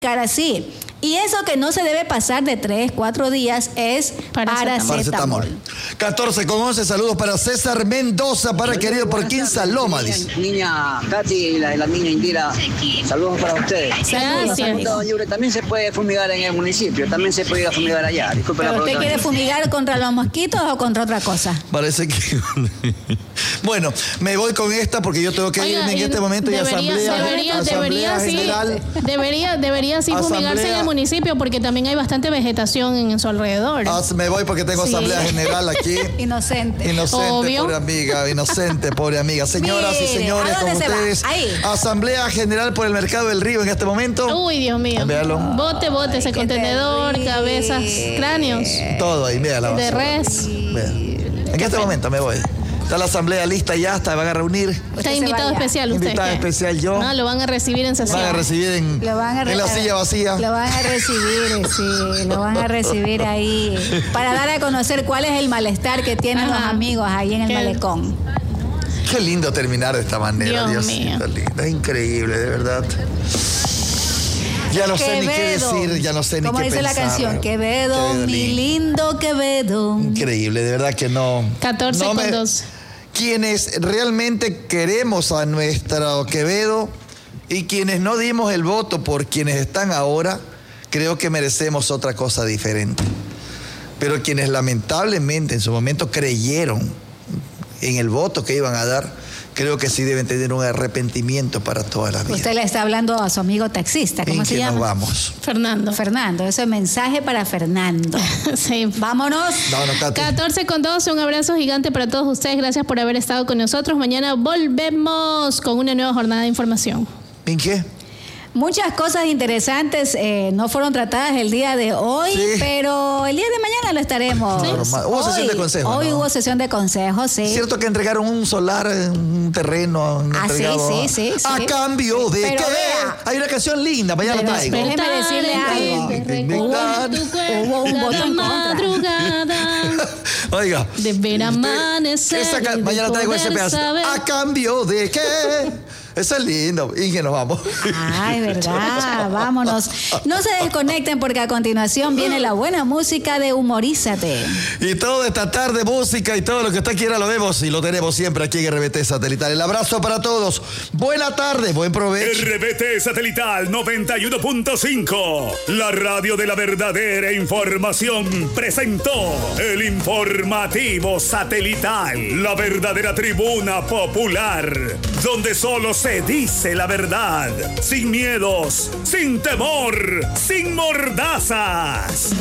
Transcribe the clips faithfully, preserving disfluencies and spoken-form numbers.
cara así. Y eso que no se debe pasar de tres, cuatro días es paracetamol. paracetamol. catorce con once, saludos para César Mendoza, para querido por Quinza Loma, dice. Niña Katy y la, la niña Indira, saludos para ustedes. Gracias. También se puede fumigar en el municipio, también se puede ir a fumigar allá. Disculpe ¿Pero la usted quiere fumigar contra los mosquitos o contra otra cosa? Parece que... Bueno, me voy con esta porque yo tengo que Oiga, irme en este momento debería, y asamblea, debería, asamblea debería, general. Sí, debería, debería sí fumigarse Asamblea. en el municipio porque también hay bastante vegetación en su alrededor. Ah, me voy porque tengo Sí. asamblea general aquí. Inocente. Inocente, Obvio. pobre amiga, inocente, pobre amiga. Señoras Mire, y señores, ¿a con dónde se va? ustedes, Ahí. asamblea general por el Mercado del Río en este momento. Uy, Dios mío. Véalo. Bote, bote, ese qué contenedor, terrible. cabezas, cráneos. Todo ahí, mira la De basura. res. Vea. En este momento me voy. Está la asamblea lista ya, está, van a reunir. Está se invitado vaya. especial usted. Invitada ¿qué? especial yo. No, lo van a recibir en sesión. Van a recibir en, Lo van a re- en la silla vacía. Lo van a recibir, sí, lo van a recibir ahí para dar a conocer cuál es el malestar que tienen Ajá. los amigos ahí en el Qué- malecón. Qué lindo terminar de esta manera, Dios Diosito mío. lindo. Es increíble, de verdad. Ya no sé ni qué Quevedo. decir, ya no sé ni ¿Cómo qué dice pensar. la canción? Quevedo, Quevedo mi lindo. lindo Quevedo. Increíble, de verdad que no. catorce no con me- dos. Quienes realmente queremos a nuestro Quevedo y quienes no dimos el voto por quienes están ahora, creo que merecemos otra cosa diferente. Pero quienes lamentablemente en su momento creyeron en el voto que iban a dar, creo que sí deben tener un arrepentimiento para toda la vida. Usted le está hablando a su amigo taxista, ¿cómo ¿En se qué nos llama? vamos? Fernando. Fernando, ese mensaje para Fernando. Sí. Vámonos. Vámonos, Katy. catorce con doce, un abrazo gigante para todos ustedes. Gracias por haber estado con nosotros. Mañana volvemos con una nueva jornada de información. ¿En qué? Muchas cosas interesantes eh, no fueron tratadas el día de hoy, Sí. pero el día de mañana lo estaremos. Sí. Normal. Hubo sesión de consejo, Hoy ¿no? hubo sesión de consejo, sí. ¿Es cierto que entregaron un solar, un terreno? Han Ah, sí, entregado sí, a- sí, sí. ¿A cambio de Pero qué? vea. Hay una canción linda, mañana la Pero traigo. espere. Déjeme decirle algo. Hubo- hubo un voto en contra. Madrugada. Oiga. De ver amanecer Esa ca- y de mañana traigo ese poder pedazo. saber. ¿A cambio de qué? Eso es lindo. Y que nos vamos. Ay, verdad, vámonos. No se desconecten porque a continuación viene la buena música de Humorízate. Y toda esta tarde, música y todo lo que usted quiera lo vemos y lo tenemos siempre aquí en R B T Satelital. El abrazo para todos. Buena tarde, buen provecho. R B T Satelital noventa y uno punto cinco, la radio de la verdadera información, presentó el informativo satelital, la verdadera tribuna popular, donde solo se dice la verdad, sin miedos, sin temor, sin mordazas.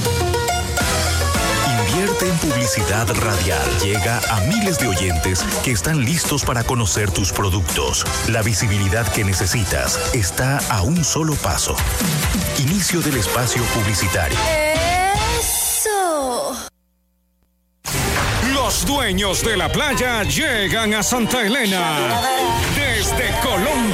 Invierte en publicidad radial. Llega a miles de oyentes que están listos para conocer tus productos. La visibilidad que necesitas está a un solo paso. Inicio del espacio publicitario. ¡Eso! Los dueños de la playa llegan a Santa Elena desde Colombia.